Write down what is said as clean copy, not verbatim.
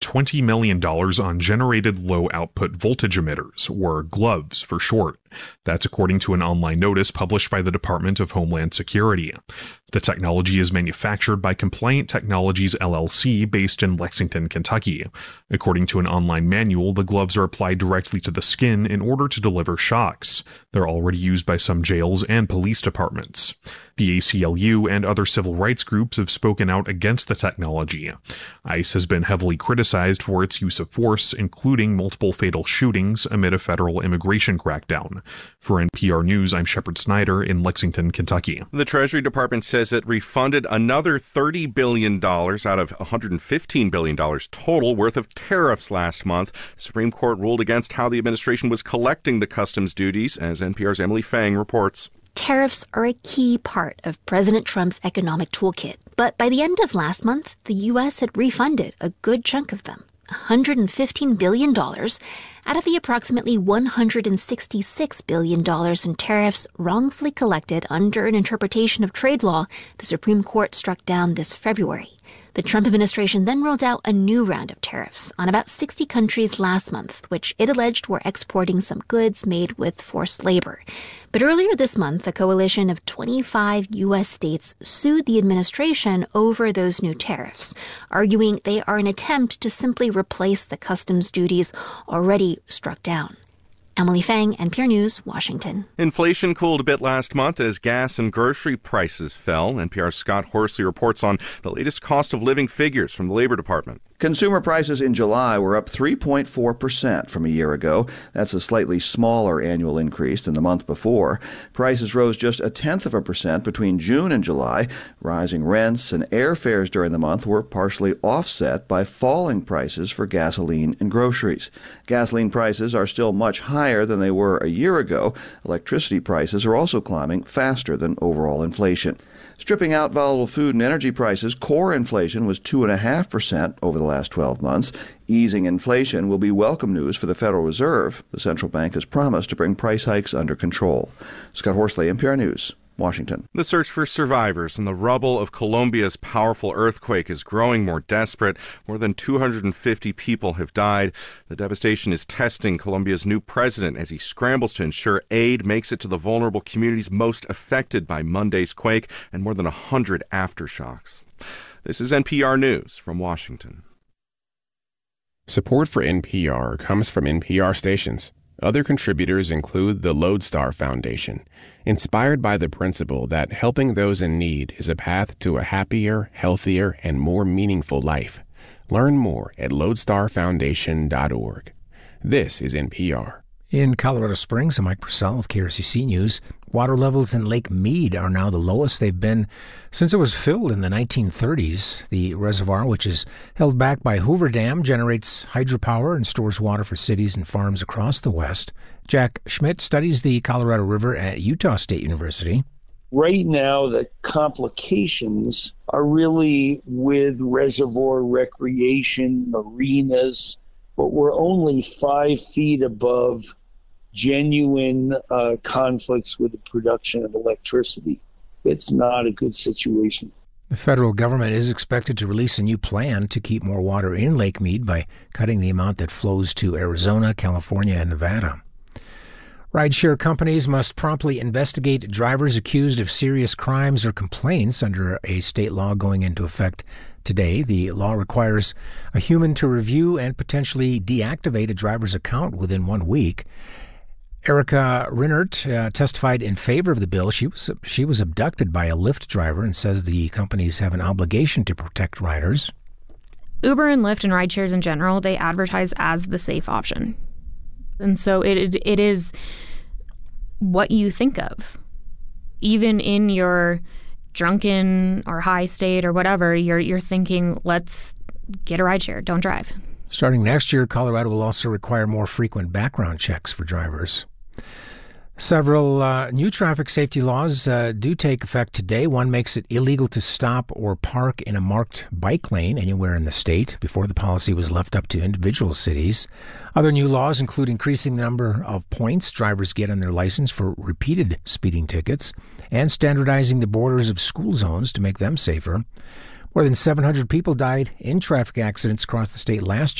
$20 million on generated low-output voltage emitters, or GLOVES for short. That's according to an online notice published by the Department of Homeland Security. The technology is manufactured by Compliant Technologies LLC based in Lexington, Kentucky. According to an online manual, the gloves are applied directly to the skin in order to deliver shocks. They're already used by some jails and police departments. The ACLU and other civil rights groups have spoken out against the technology. ICE has been heavily criticized for its use of force, including multiple fatal shootings amid a federal immigration crackdown. For NPR News, I'm Shepard Snyder in Lexington, Kentucky. The Treasury Department says it refunded another $30 billion out of $115 billion total worth of tariffs last month. The Supreme Court ruled against how the administration was collecting the customs duties, as NPR's Emily Fang reports. Tariffs are a key part of President Trump's economic toolkit. But by the end of last month, the U.S. had refunded a good chunk of them, $115 billion, out of the approximately $166 billion in tariffs wrongfully collected under an interpretation of trade law the Supreme Court struck down this February. The Trump administration then rolled out a new round of tariffs on about 60 countries last month, which it alleged were exporting some goods made with forced labor. But earlier this month, a coalition of 25 U.S. states sued the administration over those new tariffs, arguing they are an attempt to simply replace the customs duties already struck down. Emily Fang, NPR News, Washington. Inflation cooled a bit last month as gas and grocery prices fell. NPR's Scott Horsley reports on the latest cost of living figures from the Labor Department. Consumer prices in July were up 3.4% from a year ago. That's a slightly smaller annual increase than the month before. Prices rose just 0.1% between June and July. Rising rents and airfares during the month were partially offset by falling prices for gasoline and groceries. Gasoline prices are still much higher than they were a year ago. Electricity prices are also climbing faster than overall inflation. Stripping out volatile food and energy prices, core inflation was 2.5% over the last 12 months. Easing inflation will be welcome news for the Federal Reserve. The central bank has promised to bring price hikes under control. Scott Horsley, NPR News, Washington. The search for survivors in the rubble of Colombia's powerful earthquake is growing more desperate. More than 250 people have died. The devastation is testing Colombia's new president as he scrambles to ensure aid makes it to the vulnerable communities most affected by Monday's quake and more than 100 aftershocks. This is NPR News from Washington. Support for NPR comes from NPR stations. Other contributors include the Lodestar Foundation, inspired by the principle that helping those in need is a path to a happier, healthier, and more meaningful life. Learn more at lodestarfoundation.org. This is NPR. In Colorado Springs, I'm Mike Purcell with KRCC News. Water levels in Lake Mead are now the lowest they've been since it was filled in the 1930s. The reservoir, which is held back by Hoover Dam, generates hydropower and stores water for cities and farms across the West. Jack Schmidt studies the Colorado River at Utah State University. Right now, the complications are really with reservoir recreation, marinas, but we're only 5 feet above genuine conflicts with the production of electricity. It's not a good situation. The federal government is expected to release a new plan to keep more water in Lake Mead by cutting the amount that flows to Arizona, California, and Nevada. Rideshare companies must promptly investigate drivers accused of serious crimes or complaints under a state law going into effect today. The law requires a human to review and potentially deactivate a driver's account within 1 week. Erica Rinnert testified in favor of the bill. She was abducted by a Lyft driver and says the companies have an obligation to protect riders. Uber and Lyft and rideshares in general, they advertise as the safe option. And so it is what you think of. Even in your drunken or high state or whatever, you're thinking, let's get a rideshare, don't drive. Starting next year, Colorado will also require more frequent background checks for drivers. Several new traffic safety laws do take effect today. One makes it illegal to stop or park in a marked bike lane anywhere in the state. Before, the policy was left up to individual cities. Other new laws include increasing the number of points drivers get on their license for repeated speeding tickets and standardizing the borders of school zones to make them safer. More than 700 people died in traffic accidents across the state last year.